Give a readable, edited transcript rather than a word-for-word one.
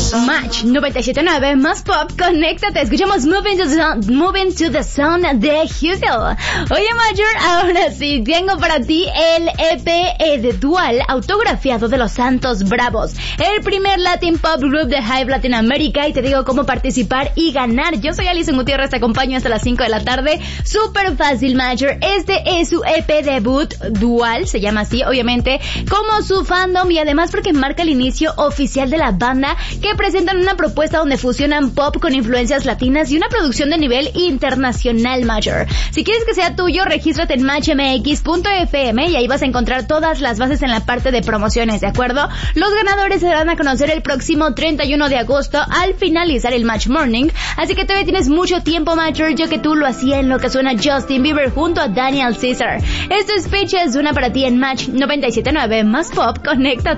Match 97.9 más pop, conéctate, escuchamos Moving to the Sound de Hugo. Oye Major, ahora sí, tengo para ti el EP de Dual, autografiado de Los Santos Bravos, el primer Latin Pop Group de Hype Latinoamérica, y te digo cómo participar y ganar. Yo soy Alison Gutiérrez, te acompaño hasta las 5 de la tarde, súper fácil Major, este es su EP debut, Dual, se llama así, obviamente, como su fandom y además porque marca el inicio oficial de la banda, que presentan una propuesta donde fusionan pop con influencias latinas y una producción de nivel internacional Major. Si quieres que sea tuyo, regístrate en matchmx.fm y ahí vas a encontrar todas las bases en la parte de promociones, ¿de acuerdo? Los ganadores se darán a conocer el próximo 31 de agosto al finalizar el Match Morning, así que todavía tienes mucho tiempo Major, yo que tú lo hacía en lo que suena Justin Bieber junto a Daniel Caesar. Esto es Peaches, una para ti en Match 97.9 más pop, conéctate.